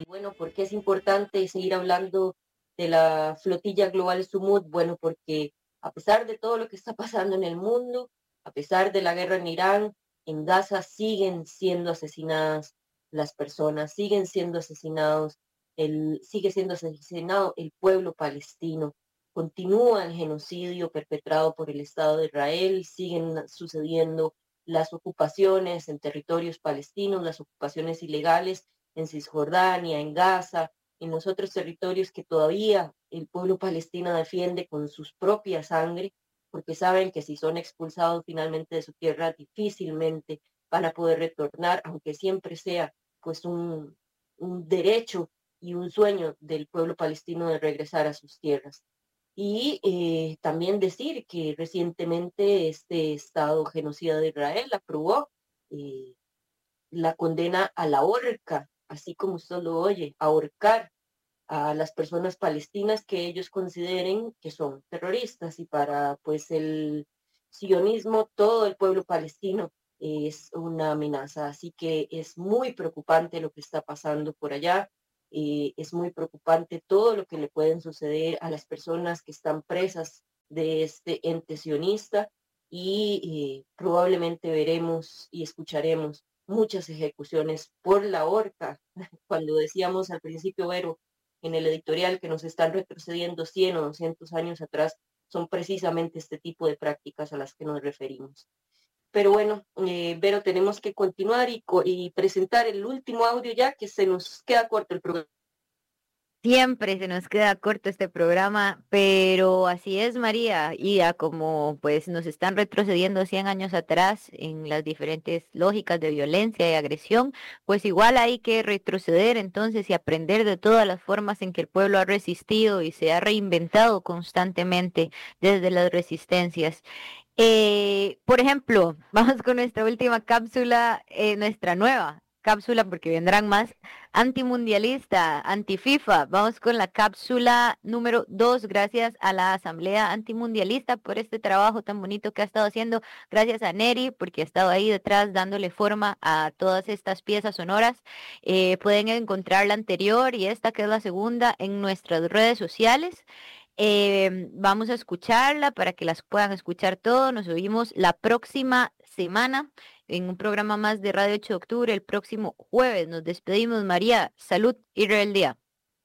Bueno, ¿por qué es importante seguir hablando de la flotilla global Sumut? Bueno, porque a pesar de todo lo que está pasando en el mundo, a pesar de la guerra en Irán, en Gaza siguen siendo asesinadas las personas, siguen siendo asesinados, sigue siendo asesinado el pueblo palestino. Continúa el genocidio perpetrado por el Estado de Israel, siguen sucediendo las ocupaciones en territorios palestinos, las ocupaciones ilegales en Cisjordania, en Gaza, en los otros territorios que todavía el pueblo palestino defiende con su propia sangre, porque saben que si son expulsados finalmente de su tierra, difícilmente van a poder retornar, aunque siempre sea pues un derecho y un sueño del pueblo palestino de regresar a sus tierras. Y también decir que recientemente este Estado genocida de Israel aprobó eh, la condena a la horca, así como usted lo oye, ahorcar a las personas palestinas que ellos consideren que son terroristas. Y para pues el sionismo, todo el pueblo palestino es una amenaza. Así que es muy preocupante lo que está pasando por allá. Es muy preocupante todo lo que le pueden suceder a las personas que están presas de este ente sionista y probablemente veremos y escucharemos muchas ejecuciones por la horca. Cuando decíamos al principio, Vero, en el editorial que nos están retrocediendo 100 o 200 años atrás, son precisamente este tipo de prácticas a las que nos referimos. Pero bueno, Vero, tenemos que continuar y presentar el último audio ya que se nos queda corto el programa. Siempre se nos queda corto este programa, pero así es, María, y ya como pues nos están retrocediendo 100 años atrás en las diferentes lógicas de violencia y agresión, pues igual hay que retroceder entonces y aprender de todas las formas en que el pueblo ha resistido y se ha reinventado constantemente desde las resistencias. Por ejemplo, vamos con nuestra última cápsula, nuestra nueva cápsula, porque vendrán más, antimundialista, anti-FIFA. Vamos con la cápsula número 2, gracias a la Asamblea Antimundialista por este trabajo tan bonito que ha estado haciendo. Gracias a Neri, porque ha estado ahí detrás dándole forma a todas estas piezas sonoras. Pueden encontrar la anterior y esta, que es la segunda, en nuestras redes sociales. Vamos a escucharla para que las puedan escuchar todos. Nos oímos la próxima semana en un programa más de Radio 8 de Octubre, el próximo jueves. Nos despedimos, María. Salud y rebeldía.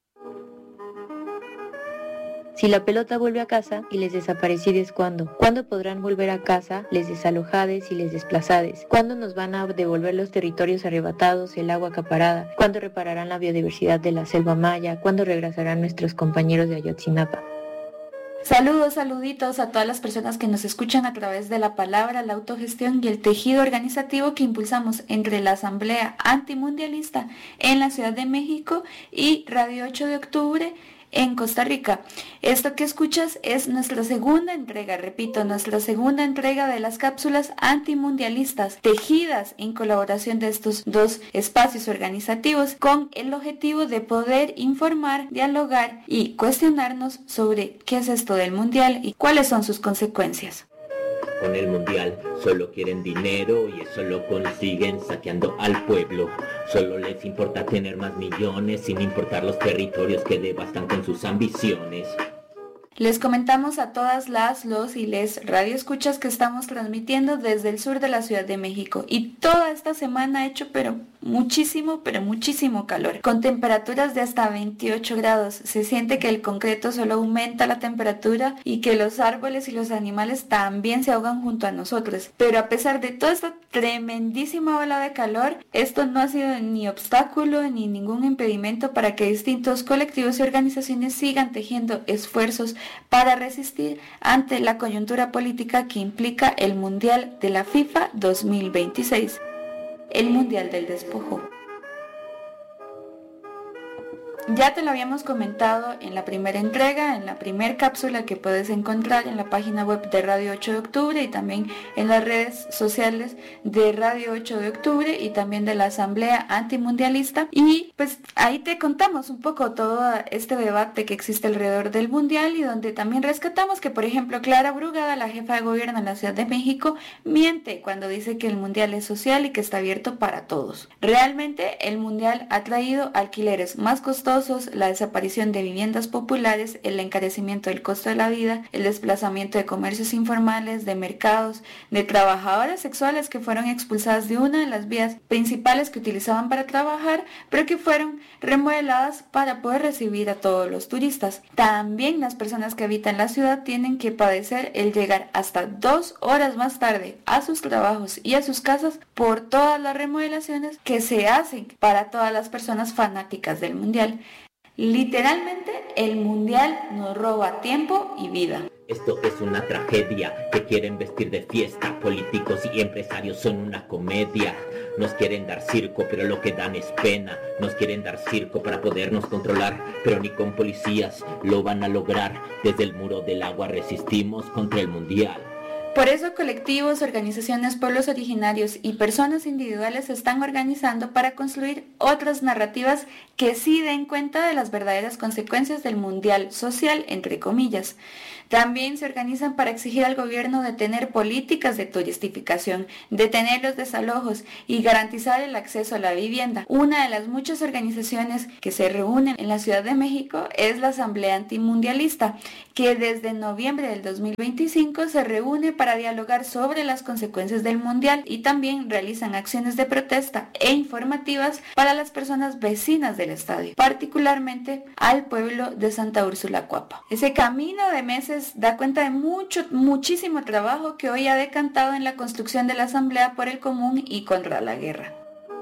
Si la pelota vuelve a casa y les desaparecides, ¿cuándo? ¿Cuándo podrán volver a casa les desalojades y les desplazades? ¿Cuándo nos van a devolver los territorios arrebatados, el agua acaparada? ¿Cuándo repararán la biodiversidad de la selva maya? ¿Cuándo regresarán nuestros compañeros de Ayotzinapa? Saludos, saluditos a todas las personas que nos escuchan a través de la palabra, la autogestión y el tejido organizativo que impulsamos entre la Asamblea Antimundialista en la Ciudad de México y Radio 8 de Octubre en Costa Rica. Esto que escuchas es nuestra segunda entrega, repito, nuestra segunda entrega de las cápsulas antimundialistas, tejidas en colaboración de estos dos espacios organizativos con el objetivo de poder informar, dialogar y cuestionarnos sobre qué es esto del mundial y cuáles son sus consecuencias. Con el mundial solo quieren dinero y eso lo consiguen saqueando al pueblo. Solo les importa tener más millones sin importar los territorios que devastan con sus ambiciones. Les comentamos a todas los y les radioescuchas que estamos transmitiendo desde el sur de la Ciudad de México y toda esta semana ha hecho pero muchísimo calor, con temperaturas de hasta 28 grados. Se siente que el concreto solo aumenta la temperatura y que los árboles y los animales también se ahogan junto a nosotros. Pero a pesar de toda esta tremendísima ola de calor, esto no ha sido ni obstáculo ni ningún impedimento para que distintos colectivos y organizaciones sigan tejiendo esfuerzos para resistir ante la coyuntura política que implica el Mundial de la FIFA 2026, el Mundial del Despojo. Ya te lo habíamos comentado en la primera entrega, en la primera cápsula que puedes encontrar en la página web de Radio 8 de Octubre y también en las redes sociales de Radio 8 de Octubre y también de la Asamblea Antimundialista. Y pues ahí te contamos un poco todo este debate que existe alrededor del Mundial y donde también rescatamos que, por ejemplo, Clara Brugada, la jefa de gobierno en la Ciudad de México, miente cuando dice que el Mundial es social y que está abierto para todos. Realmente el Mundial ha traído alquileres más costosos, la desaparición de viviendas populares, el encarecimiento del costo de la vida, el desplazamiento de comercios informales, de mercados, de trabajadoras sexuales que fueron expulsadas de una de las vías principales que utilizaban para trabajar, pero que fueron remodeladas para poder recibir a todos los turistas. También las personas que habitan la ciudad tienen que padecer el llegar hasta 2 horas más tarde a sus trabajos y a sus casas por todas las remodelaciones que se hacen para todas las personas fanáticas del Mundial. Literalmente, el Mundial nos roba tiempo y vida. Esto es una tragedia, que quieren vestir de fiesta, políticos y empresarios son una comedia. Nos quieren dar circo, pero lo que dan es pena. Nos quieren dar circo para podernos controlar, pero ni con policías lo van a lograr. Desde el muro del agua resistimos contra el Mundial. Por eso colectivos, organizaciones, pueblos originarios y personas individuales se están organizando para construir otras narrativas que sí den cuenta de las verdaderas consecuencias del Mundial social, entre comillas. También se organizan para exigir al gobierno detener políticas de turistificación, detener los desalojos y garantizar el acceso a la vivienda. Una de las muchas organizaciones que se reúnen en la Ciudad de México es la Asamblea Antimundialista, que desde noviembre del 2025 se reúne para dialogar sobre las consecuencias del Mundial y también realizan acciones de protesta e informativas para las personas vecinas del estadio, particularmente al pueblo de Santa Úrsula Cuapa. Ese camino de meses da cuenta de muchísimo trabajo que hoy ha decantado en la construcción de la Asamblea por el Común y contra la guerra.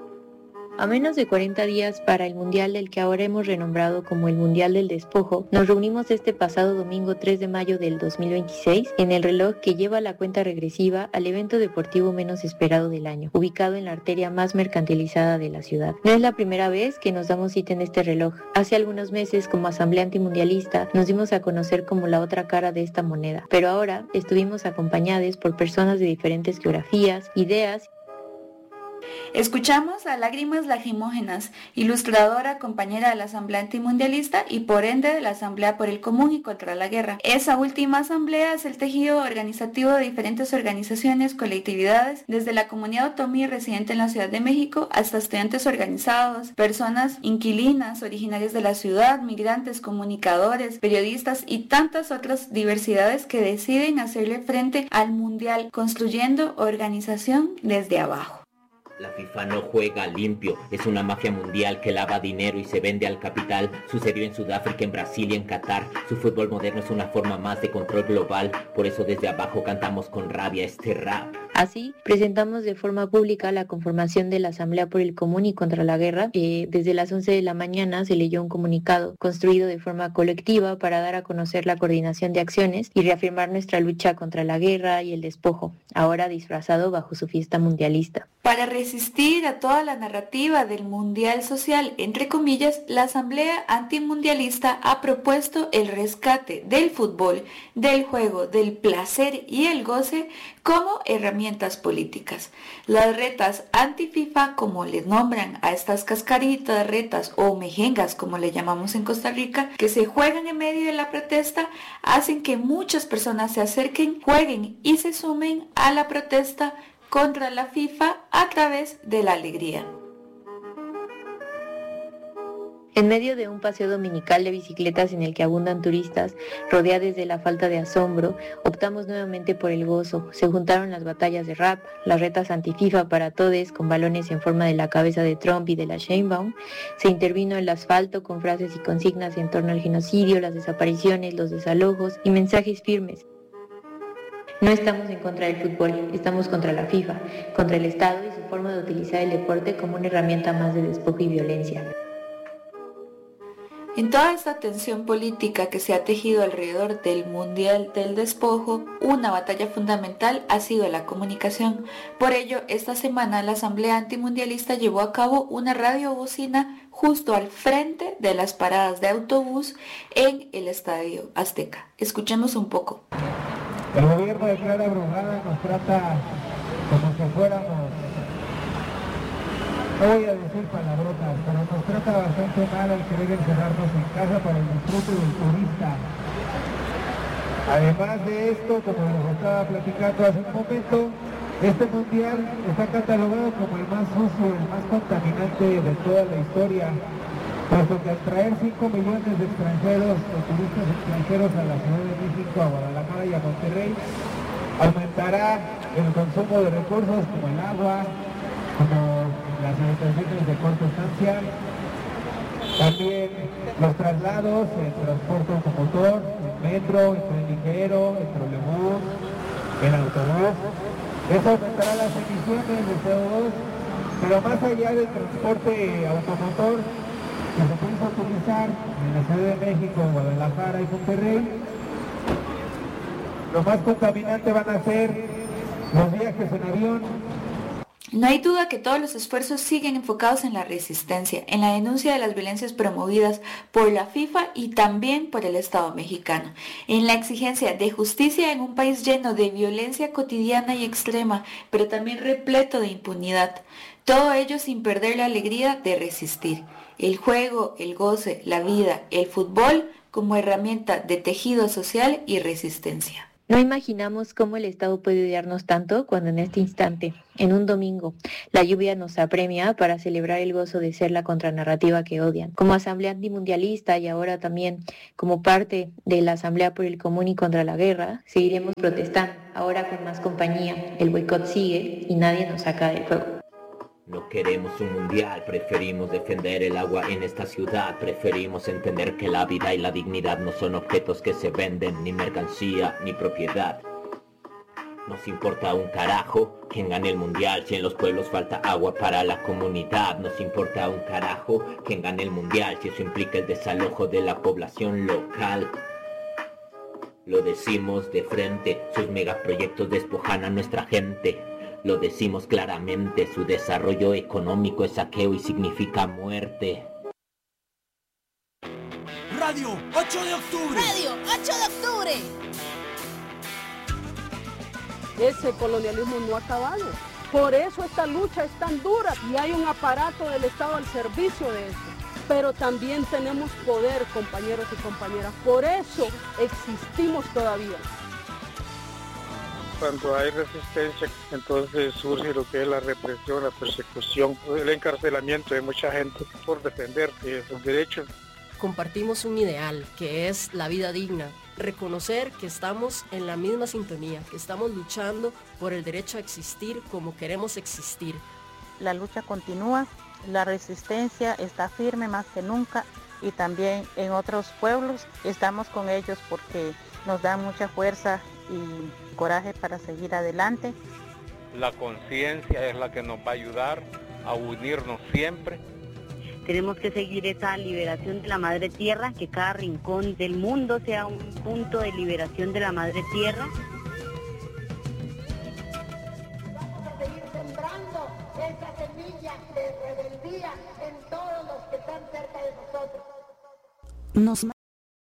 A menos de 40 días para el Mundial del que ahora hemos renombrado como el Mundial del Despojo, nos reunimos este pasado domingo 3 de mayo del 2026 en el reloj que lleva la cuenta regresiva al evento deportivo menos esperado del año, ubicado en la arteria más mercantilizada de la ciudad. No es la primera vez que nos damos cita en este reloj. Hace algunos meses, como Asamblea Antimundialista, nos dimos a conocer como la otra cara de esta moneda, pero ahora estuvimos acompañados por personas de diferentes geografías, ideas. Escuchamos a Lágrimas Lacrimógenas, ilustradora, compañera de la Asamblea Antimundialista y por ende de la Asamblea por el Común y contra la Guerra. Esa última asamblea es el tejido organizativo de diferentes organizaciones, colectividades, desde la comunidad otomí residente en la Ciudad de México hasta estudiantes organizados, personas inquilinas originarias de la ciudad, migrantes, comunicadores, periodistas y tantas otras diversidades que deciden hacerle frente al Mundial, construyendo organización desde abajo. La FIFA no juega limpio, es una mafia mundial que lava dinero y se vende al capital. Sucedió en Sudáfrica, en Brasil y en Qatar. Su fútbol moderno es una forma más de control global, por eso desde abajo cantamos con rabia este rap. Así, presentamos de forma pública la conformación de la Asamblea por el Común y contra la Guerra. Desde las 11 de la mañana se leyó un comunicado construido de forma colectiva para dar a conocer la coordinación de acciones y reafirmar nuestra lucha contra la guerra y el despojo, ahora disfrazado bajo su fiesta mundialista. Para resistir a toda la narrativa del Mundial social, entre comillas, la Asamblea Antimundialista ha propuesto el rescate del fútbol, del juego, del placer y el goce como herramientas políticas. Las retas anti-FIFA, como les nombran a estas cascaritas, retas o mejengas, como le llamamos en Costa Rica, que se juegan en medio de la protesta, hacen que muchas personas se acerquen, jueguen y se sumen a la protesta contra la FIFA a través de la alegría. En medio de un paseo dominical de bicicletas en el que abundan turistas, rodeados de la falta de asombro, optamos nuevamente por el gozo. Se juntaron las batallas de rap, las retas anti-FIFA para todes con balones en forma de la cabeza de Trump y de la Sheinbaum. Se intervino el asfalto con frases y consignas en torno al genocidio, las desapariciones, los desalojos y mensajes firmes. No estamos en contra del fútbol, estamos contra la FIFA, contra el Estado y su forma de utilizar el deporte como una herramienta más de despojo y violencia. En toda esta tensión política que se ha tejido alrededor del Mundial del Despojo, una batalla fundamental ha sido la comunicación. Por ello, esta semana la Asamblea Antimundialista llevó a cabo una radiobocina justo al frente de las paradas de autobús en el Estadio Azteca. Escuchemos un poco. El gobierno de Clara Brugada nos trata como si fuéramos, no voy a decir palabrotas, pero nos trata bastante mal al querer encerrarnos en casa para el disfrute del turista. Además de esto, como les estaba platicando hace un momento, este mundial está catalogado como el más sucio, el más contaminante de toda la historia, puesto que al traer 5 millones de extranjeros o turistas extranjeros a la Ciudad de México, a Guadalajara y a Monterrey, aumentará el consumo de recursos como el agua, como las habitaciones de corta estancia, también los traslados, el transporte automotor, el metro, el tren ligero, el trolebús, el autobús. Eso aumentará las emisiones de CO2, pero más allá del transporte automotor que se piensa utilizar en la Ciudad de México, Guadalajara y Monterrey, lo más contaminante van a ser los viajes en avión. No hay duda que todos los esfuerzos siguen enfocados en la resistencia, en la denuncia de las violencias promovidas por la FIFA y también por el Estado mexicano, en la exigencia de justicia en un país lleno de violencia cotidiana y extrema, pero también repleto de impunidad. Todo ello sin perder la alegría de resistir. El juego, el goce, la vida, el fútbol como herramienta de tejido social y resistencia. No imaginamos cómo el Estado puede odiarnos tanto cuando en este instante, en un domingo, la lluvia nos apremia para celebrar el gozo de ser la contranarrativa que odian. Como Asamblea Antimundialista y ahora también como parte de la Asamblea por el Común y contra la Guerra, seguiremos protestando, ahora con más compañía. El boicot sigue y nadie nos saca del juego. No queremos un mundial, preferimos defender el agua en esta ciudad, preferimos entender que la vida y la dignidad no son objetos que se venden, ni mercancía, ni propiedad. Nos importa un carajo quién gane el mundial, si en los pueblos falta agua para la comunidad. Nos importa un carajo quién gane el mundial, si eso implica el desalojo de la población local. Lo decimos de frente, sus megaproyectos despojan a nuestra gente. Lo decimos claramente, su desarrollo económico es saqueo y significa muerte. Radio 8 de octubre. Radio 8 de octubre. Ese colonialismo no ha acabado. Por eso esta lucha es tan dura y hay un aparato del Estado al servicio de esto. Pero también tenemos poder, compañeros y compañeras. Por eso existimos todavía. Cuando hay resistencia, entonces surge lo que es la represión, la persecución, el encarcelamiento de mucha gente por defender sus derechos. Compartimos un ideal, que es la vida digna. Reconocer que estamos en la misma sintonía, que estamos luchando por el derecho a existir como queremos existir. La lucha continúa, la resistencia está firme más que nunca y también en otros pueblos estamos con ellos porque nos dan mucha fuerza y coraje para seguir adelante. La conciencia es la que nos va a ayudar a unirnos siempre. Tenemos que seguir esa liberación de la madre tierra, que cada rincón del mundo sea un punto de liberación de la madre tierra. Vamos a seguir sembrando esa semilla de rebeldía en todos los que están cerca de nosotros.